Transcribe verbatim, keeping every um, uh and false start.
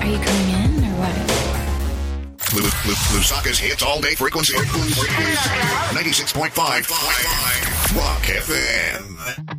you coming in or what? Lusaka's hits all day frequency. ninety-six point five Rock F M.